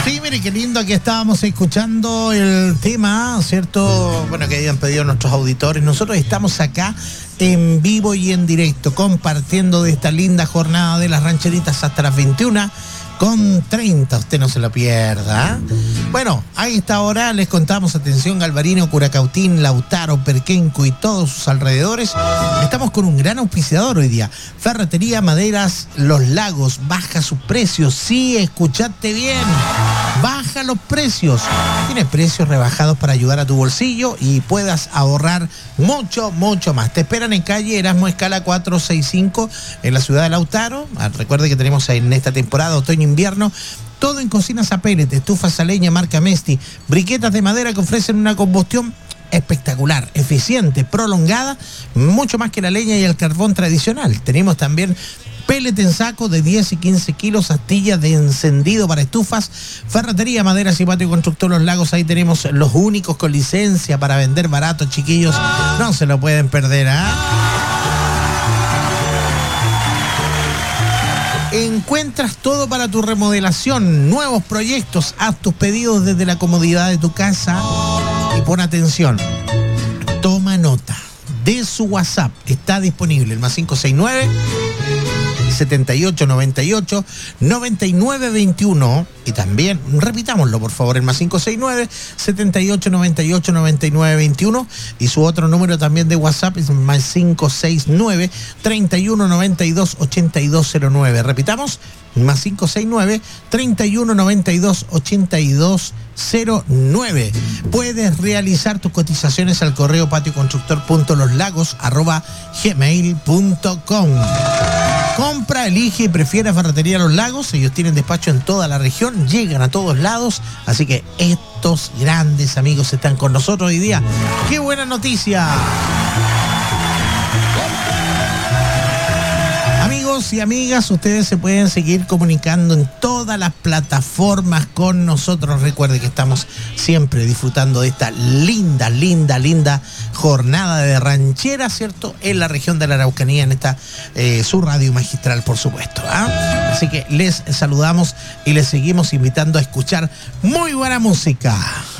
Sí, mire, qué lindo, aquí estábamos escuchando el tema, ¿cierto? Bueno, que habían pedido nuestros auditores. Nosotros estamos acá en vivo y en directo, compartiendo de esta linda jornada de las rancheritas hasta las 21:30. Usted no se lo pierda. Bueno, a esta hora les contamos, atención, Galvarino, Curacautín, Lautaro, Perquenco y todos sus alrededores. Estamos con un gran auspiciador hoy día. Ferretería Maderas Los Lagos. Baja sus precios. Sí, escuchaste bien. Baja los precios. Tiene precios rebajados para ayudar a tu bolsillo y puedas ahorrar mucho, mucho más. Te esperan en calle Erasmo Escala 465 en la ciudad de Lautaro. Recuerde que tenemos en esta temporada otoño-invierno todo en cocinas a pellet, estufas a leña marca Mesti, briquetas de madera que ofrecen una combustión espectacular, eficiente, prolongada, mucho más que la leña y el carbón tradicional. Tenemos también pellet en saco de 10 y 15 kilos, astillas de encendido para estufas. Ferretería Maderas y Patio Constructor Los Lagos, ahí tenemos los únicos con licencia para vender barato, chiquillos, no se lo pueden perder, Encuentras todo para tu remodelación, nuevos proyectos, haz tus pedidos desde la comodidad de tu casa y pon atención, toma nota de su WhatsApp, está disponible el +569 7898 9921 y también, repitámoslo por favor, el +569 7898 9921 y su otro número también de WhatsApp es +569 3192 8209. Repitamos, +569 3192 8209. Puedes realizar tus cotizaciones al correo patioconstructor.loslagos@gmail.com. Compra, elige y prefiere Ferretería Los Lagos. Ellos tienen despacho en toda la región, llegan a todos lados, así que estos grandes amigos están con nosotros hoy día. ¡Qué buena noticia! Amigos y amigas, ustedes se pueden seguir comunicando en todas las plataformas con nosotros. Recuerde que estamos siempre disfrutando de esta linda, linda, linda jornada de ranchera, ¿cierto? En la región de la Araucanía, en esta su radio magistral, por supuesto. Así que les saludamos y les seguimos invitando a escuchar muy buena música.